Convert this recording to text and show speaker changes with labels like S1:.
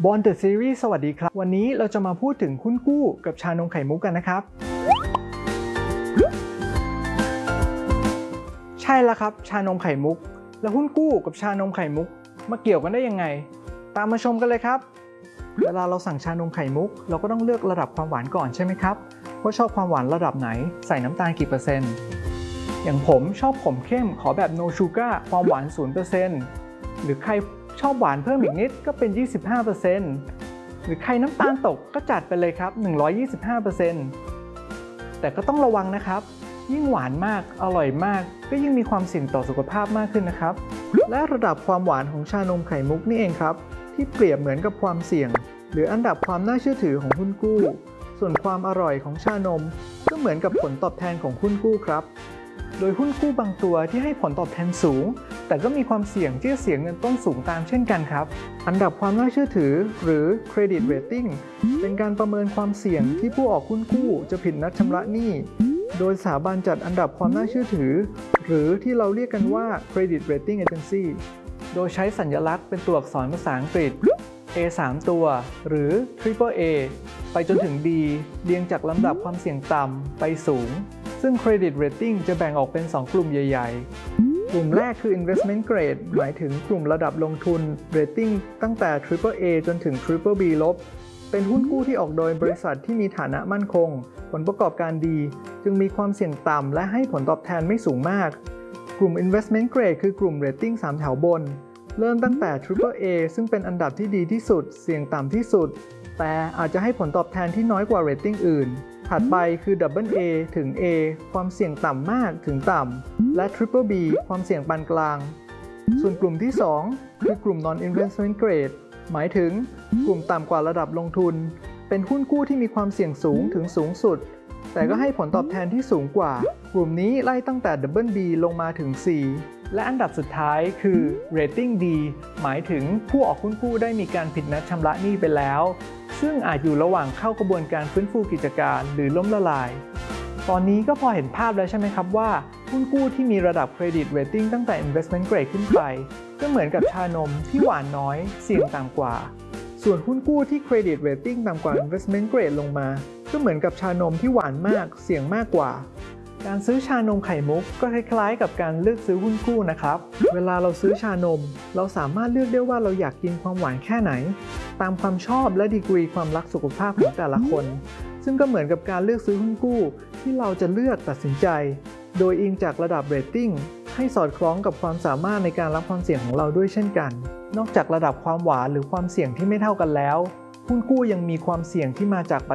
S1: บอนเดอะซีรีส์สวัสดีครับวันนี้เราจะมาพูดถึงหุ้นกู้กับชานมไข่มุกกันนะครับใช่แล้วครับชานมไข่มุกแล้วหุ้นกู้กับชานมไข่มุกมาเกี่ยวกันได้ยังไงตามมาชมกันเลยครับเวลาเราสั่งชานมไข่มุกเราก็ต้องเลือกระดับความหวานก่อนใช่ไหมครับว่าชอบความหวานระดับไหนใส่น้ำตาลกี่เปอร์เซ็นต์อย่างผมชอบขมเข้มขอแบบ no sugar ความหวาน 0% หรือใครชอบหวานเพิ่มอีกนิดก็เป็น 25% หรือใครน้ำตาลตกก็จัดไปเลยครับ 125% แต่ก็ต้องระวังนะครับยิ่งหวานมากอร่อยมากก็ยิ่งมีความเสี่ยงต่อสุขภาพมากขึ้นนะครับและระดับความหวานของชานมไข่มุกนี่เองครับที่เปรียบเหมือนกับความเสี่ยงหรืออันดับความน่าเชื่อถือของหุ้นกู้ส่วนความอร่อยของชานมก็เหมือนกับผลตอบแทนของหุ้นกู้ครับโดยหุ้นกู้บางตัวที่ให้ผลตอบแทนสูงแต่ก็มีความเสี่ยงที่จะเสียเงินต้นสูงตามเช่นกันครับอันดับความน่าเชื่อถือหรือ Credit Rating เป็นการประเมินความเสี่ยงที่ผู้ออกหุ้นกู้จะผิดนัดชำระหนี้โดยสถาบันจัดอันดับความน่าเชื่อถือหรือที่เราเรียกกันว่า Credit Rating Agency โดยใช้สัญลักษณ์เป็นตัวอักษรภาษาอังกฤษ A 3 ตัวหรือ Triple A ไปจนถึง D เรียงจากลำดับความเสี่ยงต่ำไปสูงซึ่ง Credit Rating จะแบ่งออกเป็น 2 กลุ่มใหญ่ๆกลุ่มแรกคือ Investment Grade หมายถึงกลุ่มระดับลงทุน Rating ตั้งแต่ Triple A จนถึง Triple B ลบเป็นหุ้นกู้ที่ออกโดยบริษัทที่มีฐานะมั่นคงผลประกอบการดีจึงมีความเสี่ยงต่ำและให้ผลตอบแทนไม่สูงมากกลุ่ม Investment Grade คือกลุ่ม Rating 3 แถวบนเริ่มตั้งแต่ Triple A ซึ่งเป็นอันดับที่ดีที่สุดเสี่ยงต่ำที่สุดแต่อาจจะให้ผลตอบแทนที่น้อยกว่า Rating อื่นถัดไปคือ Double A ถึง A ความเสี่ยงต่ำมากถึงต่ำและ Triple B ความเสี่ยงปานกลางส่วนกลุ่มที่2คือกลุ่ม Non-Investment Grade หมายถึงกลุ่มต่ำกว่าระดับลงทุนเป็นหุ้นกู้ที่มีความเสี่ยงสูงถึงสูงสุดแต่ก็ให้ผลตอบแทนที่สูงกว่ากลุ่มนี้ไล่ตั้งแต่ Double B ลงมาถึง C และอันดับสุดท้ายคือ Rating D หมายถึงผู้ออกหุ้นกู้ได้มีการผิดนัดชำระหนี้ไปแล้วซึ่งอาจอยู่ระหว่างเข้ากระบวนการฟื้นฟูกิจการหรือล้มละลายตอนนี้ก็พอเห็นภาพแล้วใช่ไหมครับว่าหุ้นกู้ที่มีระดับ Credit Rating ตั้งแต่ Investment Grade ขึ้นไปก็เหมือนกับชานมที่หวานน้อยเสี่ยงต่ำกว่าส่วนหุ้นกู้ที่ Credit Rating ต่ำกว่า Investment Grade ลงมาก็เหมือนกับชานมที่หวานมากเสี่ยงมากกว่าการซื้อชานมไข่มุกก็คล้ายๆกับการเลือกซื้อหุ้นกู้นะครับเวลาเราซื้อชานมเราสามารถเลือกได้ว่าเราอยากกินความหวานแค่ไหนตามความชอบและดีกรีความรักสุขภาพของแต่ละคนซึ่งก็เหมือนกับการเลือกซื้อหุ้นกู้ที่เราจะเลือกตัดสินใจโดยอิงจากระดับเรตติ้งให้สอดคล้องกับความสามารถในการรับความเสี่ยงของเราด้วยเช่นกันนอกจากระดับความหวานหรือความเสี่ยงที่ไม่เท่ากันแล้วหุ้นกู้ยังมีความเสี่ยงที่มาจาก